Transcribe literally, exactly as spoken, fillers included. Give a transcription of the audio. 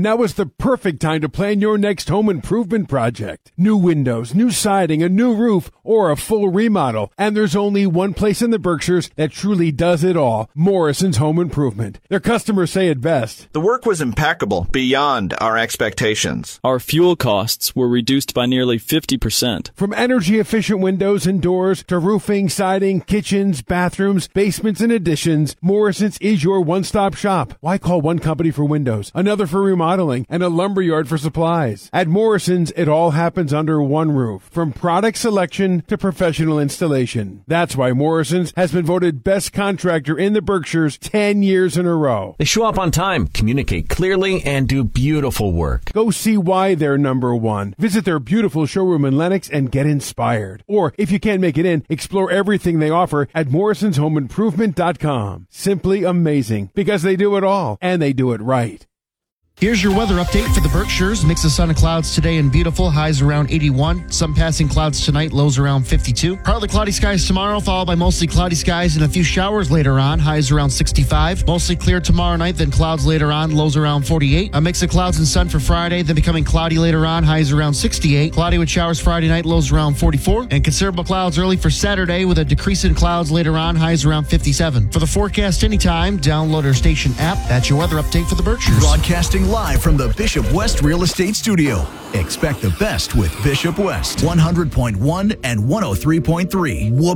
now is the perfect time to plan your next home improvement project. New windows, new siding, a new roof, or a full remodel. And there's only one place in the Berkshires that truly does it all. Morrison's Home Improvement. Their customers say it best. The work was impeccable, beyond our expectations. Our fuel costs were reduced by nearly fifty percent. From energy-efficient windows and doors to roofing, siding, kitchens, bathrooms, basements, and additions, Morrison's is your one-stop shop. Why call one company for windows, another for remodeling, and a lumberyard for supplies? At Morrison's, it all happens under one roof, from product selection to professional installation. That's why Morrison's has been voted best contractor in the Berkshires ten years in a row. They show up on time, communicate clearly, and do beautiful work. Go see why they're number one. Visit their beautiful showroom in Lenox and get inspired. Or, if you can't make it in, explore everything they offer at morrisons home improvement dot com. Simply amazing, because they do it all, and they do it right. Here's your weather update for the Berkshires. Mix of sun and clouds today and beautiful. Highs around eighty-one. Some passing clouds tonight. Lows around fifty-two. Partly cloudy skies tomorrow, followed by mostly cloudy skies and a few showers later on. Highs around sixty-five. Mostly clear tomorrow night, then clouds later on. Lows around forty-eight. A mix of clouds and sun for Friday, then becoming cloudy later on. Highs around sixty-eight. Cloudy with showers Friday night. Lows around forty-four. And considerable clouds early for Saturday with a decrease in clouds later on. Highs around fifty-seven. For the forecast anytime, download our station app. That's your weather update for the Berkshires. Broadcasting live from the Bishop West Real Estate Studio. Expect the best with Bishop West, one hundred point one and one oh three point three.